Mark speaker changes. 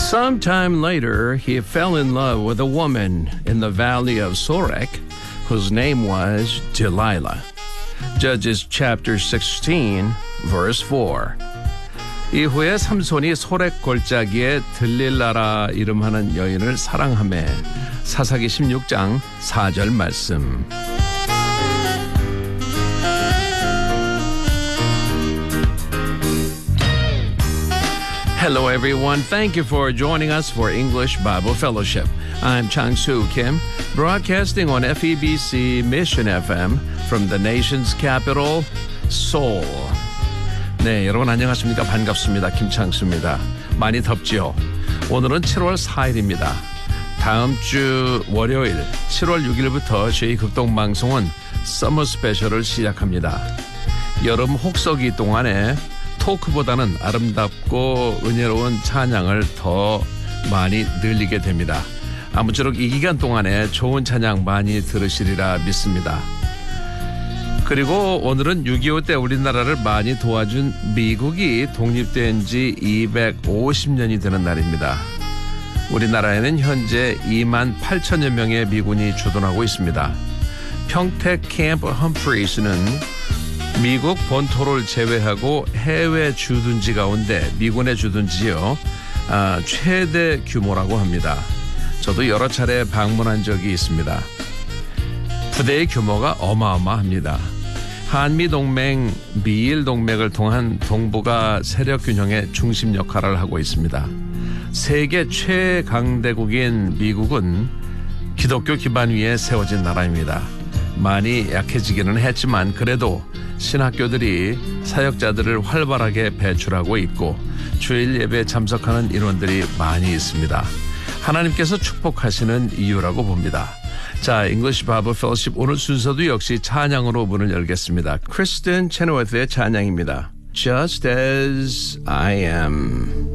Speaker 1: Sometime later, he fell in love with a woman in the valley of Sorek, whose name was Delilah. Judges chapter 16, verse 4. 이후에 삼손이 소렉 골짜기에 들릴라라 이름하는 여인을 사랑하매 사사기 16장 4절 말씀. Hello everyone. Thank you for joining us for English Bible Fellowship. I'm Chang-Soo Kim, broadcasting on FEBC Mission FM from the nation's capital, Seoul. 네, 여러분 안녕하십니까? 반갑습니다. 김창수입니다. 많이 덥지요? 오늘은 7월 4일입니다. 다음 주 월요일 7월 6일부터 저희 극동방송은 서머 스페셜을 시작합니다. 여름 혹서기 동안에 토크보다는 아름답고 은혜로운 찬양을 더 많이 늘리게 됩니다. 아무쪼록 이 기간 동안에 좋은 찬양 많이 들으시리라 믿습니다. 그리고 오늘은 6.25 때 우리나라를 많이 도와준 미국이 독립된 지 250년이 되는 날입니다. 우리나라에는 현재 2만 8천여 명의 미군이 주둔하고 있습니다. 평택 캠프 험프리스는 미국 본토를 제외하고 해외 주둔지 가운데 미군의 주둔지요 최대 규모라고 합니다. 저도 여러 차례 방문한 적이 있습니다. 부대의 규모가 어마어마합니다. 한미동맹, 미일동맹을 통한 동북아 세력 균형의 중심 역할을 하고 있습니다. 세계 최강대국인 미국은 기독교 기반 위에 세워진 나라입니다. 많이 약해지기는 했지만 그래도 신학교들이 사역자들을 활발하게 배출하고 있고 주일 예배에 참석하는 인원들이 많이 있습니다. 하나님께서 축복하시는 이유라고 봅니다. 자, English Bible Fellowship 오늘 순서도 역시 찬양으로 문을 열겠습니다. 크리스틴 체너워트의 찬양입니다. Just as I am.